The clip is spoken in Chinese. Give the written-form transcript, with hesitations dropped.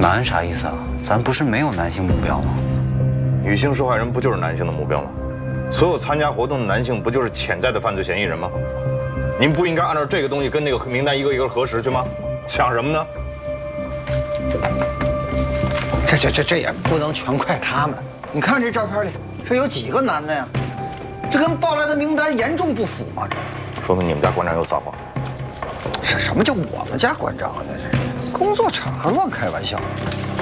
男啥意思啊？咱不是没有男性目标吗？ 女性受害人不就是男性的目标吗？所有参加活动的男性不就是潜在的犯罪嫌疑人吗？您不应该按照这个东西跟那个名单一个一个核实去吗？想什么呢？ 这也不能全怪他们。你看这照片里，这有几个男的呀？这跟报来的名单严重不符嘛？ 说明你们家馆长又撒谎。 什么叫我们家馆长啊？这是工作场合乱开玩笑。